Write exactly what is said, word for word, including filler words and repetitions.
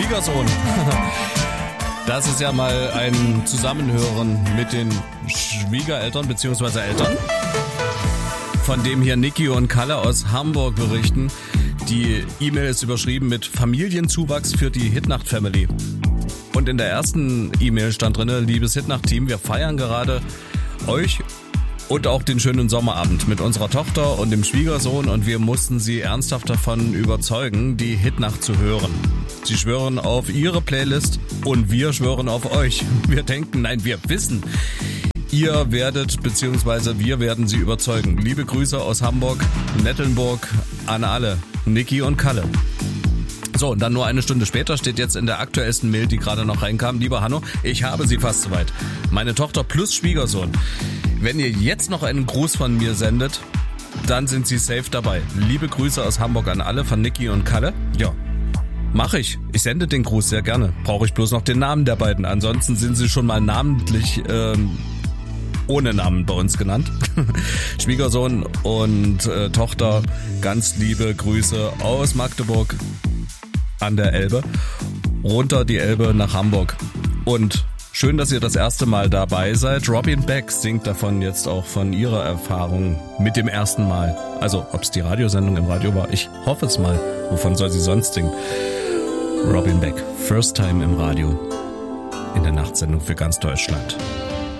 Schwiegersohn. Das ist ja mal ein Zusammenhören mit den Schwiegereltern bzw. Eltern, von dem hier Niki und Kalle aus Hamburg berichten. Die E-Mail ist überschrieben mit Familienzuwachs für die Hitnacht-Family. Und in der ersten E-Mail stand drin: liebes Hitnacht-Team, wir feiern gerade euch und auch den schönen Sommerabend mit unserer Tochter und dem Schwiegersohn und wir mussten sie ernsthaft davon überzeugen, die Hitnacht zu hören. Sie schwören auf ihre Playlist und wir schwören auf euch. Wir denken, nein, wir wissen, ihr werdet bzw. wir werden sie überzeugen. Liebe Grüße aus Hamburg, Nettelnburg an alle, Niki und Kalle. So, und dann nur eine Stunde später steht jetzt in der aktuellsten Mail, die gerade noch reinkam: lieber Hanno, ich habe sie fast soweit. Meine Tochter plus Schwiegersohn. Wenn ihr jetzt noch einen Gruß von mir sendet, dann sind sie safe dabei. Liebe Grüße aus Hamburg an alle von Niki und Kalle. Ja, mache ich. Ich sende den Gruß sehr gerne. Brauche ich bloß noch den Namen der beiden. Ansonsten sind sie schon mal namentlich ähm, ohne Namen bei uns genannt. Schwiegersohn und äh, Tochter, ganz liebe Grüße aus Magdeburg an der Elbe, runter die Elbe nach Hamburg. Und schön, dass ihr das erste Mal dabei seid. Robin Beck singt davon jetzt auch von ihrer Erfahrung mit dem ersten Mal. Also, ob es die Radiosendung im Radio war, ich hoffe es mal. Wovon soll sie sonst singen? Robin Beck, First Time im Radio, in der Nachtsendung für ganz Deutschland.